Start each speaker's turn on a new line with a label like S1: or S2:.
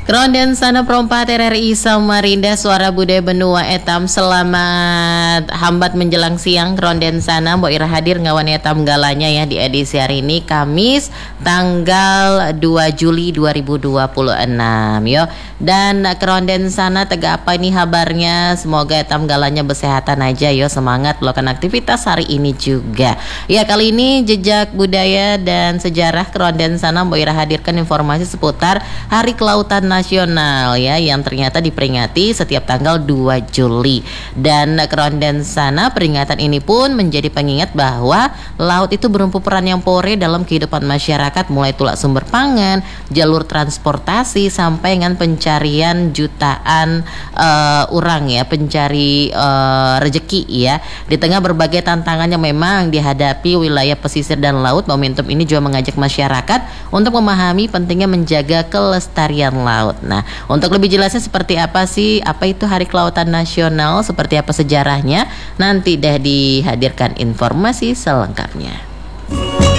S1: Keronden sana perompat RRI Samarinda Suara Budaya Benua Etam selamat hambat menjelang siang. Keronden sana Mbok Ira hadir ngawan etam galanya ya di edisi hari ini Kamis tanggal 2 Juli 2026 yo. Dan keronden sana tega apa ini kabarnya, semoga etam galanya kesehatan aja yo, semangat melakukan aktivitas hari ini juga. Ya, kali ini jejak budaya dan sejarah keronden sana Mbok Ira hadirkan informasi seputar Hari Kelautan Nasional ya, yang ternyata diperingati setiap tanggal 2 Juli. Dan keronden sana peringatan ini pun menjadi pengingat bahwa laut itu berumpu peran yang pore dalam kehidupan masyarakat, mulai tulak sumber pangan, jalur transportasi sampai dengan pencarian jutaan orang ya, pencari rejeki ya. Di tengah berbagai tantangan yang memang dihadapi wilayah pesisir dan laut, momentum ini juga mengajak masyarakat untuk memahami pentingnya menjaga kelestarian laut. Nah, untuk lebih jelasnya seperti apa sih, apa itu Hari Kelautan Nasional, seperti apa sejarahnya, nanti dah dihadirkan informasi selengkapnya.